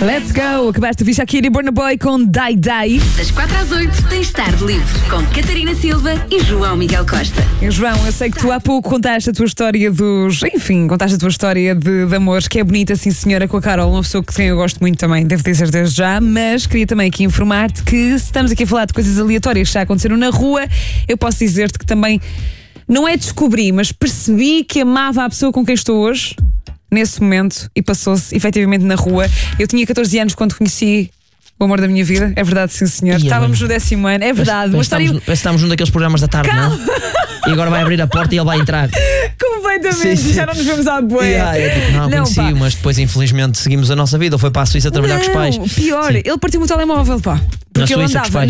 Let's go! Acabaste de ouvir Shakira e Burna Boy com Day Day. Das 4 às 8 tens Tarde Livre com Catarina Silva e João Miguel Costa. João, eu sei que tu há pouco contaste a tua história contaste a tua história de amores, que é bonita, sim senhora, com a Carol, uma pessoa que quem eu gosto muito também, devo dizer desde já, mas queria também aqui informar-te que se estamos aqui a falar de coisas aleatórias que já aconteceram na rua, eu posso dizer-te que também não é descobri, mas percebi que amava a pessoa com quem estou hoje, nesse momento, e passou-se efetivamente na rua. Eu tinha 14 anos quando conheci o amor da minha vida, é verdade, sim senhor. Estávamos no 10º ano, é verdade. Parece que estávamos num daqueles programas da tarde, não? E agora vai abrir a porta e ele vai entrar. Completamente, sim. Já não nos vemos à boia. Não, conheci-o, mas depois infelizmente seguimos a nossa vida. Ou foi para a Suíça trabalhar com os pais. Pior, ele partiu-me o telemóvel, pá. Porque ele andava,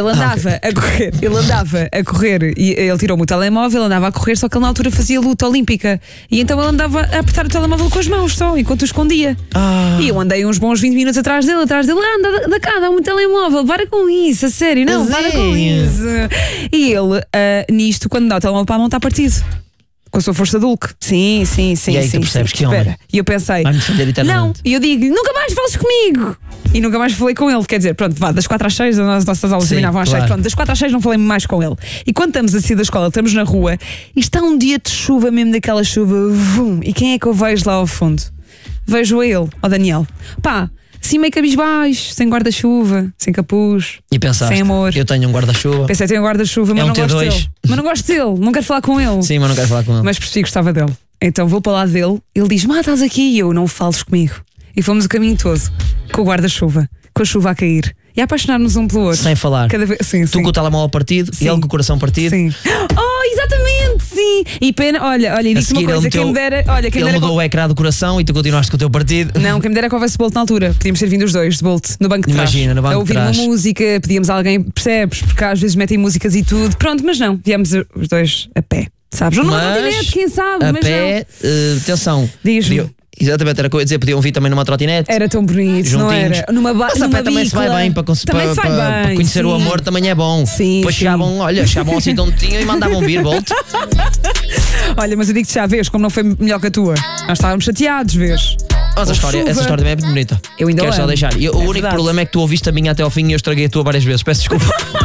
ele andava a correr e ele tirou-me o telemóvel, ele andava a correr, só que ele na altura fazia luta olímpica. E então ele andava a apertar o telemóvel com as mãos só, enquanto o escondia. E eu andei uns bons 20 minutos atrás dele, anda da cá, dá-me um telemóvel, para com isso, a sério, não, para com isso. E ele, nisto, quando dá o telemóvel para a mão, está partido. Com a sua força de Hulk. Sim. E aí tu percebes que homem. E eu pensei, não, e eu digo, nunca mais fales comigo. E nunca mais falei com ele. Quer dizer, pronto, vá, das 4 às 6, as nossas aulas terminavam às 6. Pronto, das 4 às 6 não falei mais com ele. E quando estamos a sair da escola, estamos na rua e está um dia de chuva, mesmo daquela chuva, vum, e quem é que eu vejo lá ao fundo? Vejo a ele, ao Daniel. Pá, assim meio cabisbaixo, sem guarda-chuva, sem capuz, e pensaste, sem amor. Eu tenho um guarda-chuva. Pensei, tenho um guarda-chuva, mas não gosto dele. Mas não gosto dele, não quero falar com ele. Sim, mas não quero falar com ele. Mas percebi que gostava dele. Então vou para o lado dele, ele diz, estás aqui, e eu, não fales comigo. E fomos o caminho todo, com o guarda-chuva, com a chuva a cair. E a apaixonar-nos um pelo outro. Sem falar. Sim, tu com o telemóvel partido e ele com o coração partido. Sim. Oh, exatamente, sim. E pena, olha, e digo-te uma coisa, quem me dera. Olha, ele mudou o ecrã do coração e tu continuaste com o teu partido. Não, quem me dera que houvesse Bolt na altura. Podíamos ter vindo os dois de Bolt no banco de trás. Imagina, no banco de trás. A ouvir uma música, pedíamos a alguém, percebes? Porque às vezes metem músicas e tudo. Pronto, mas não, viemos os dois a pé. Sabes? Ou numa trotinete, quem sabe? A pé, atenção. Diz-me. Exatamente, era coisa dizer, podiam vir também numa trotinete. Era tão bonito, juntinhos. Não era? Mas a pé também se vai bem para conhecer o amor, também é bom. Sim, depois chegavam ao sítio onde tinham e mandavam vir, Bolt. Olha, mas eu digo-te já, vês como não foi melhor que a tua. Nós estávamos chateados, vês? Essa história também é muito bonita. Eu ainda quero só deixar. O único problema é que tu ouviste a minha até ao fim e eu estraguei a tua várias vezes. Peço desculpa.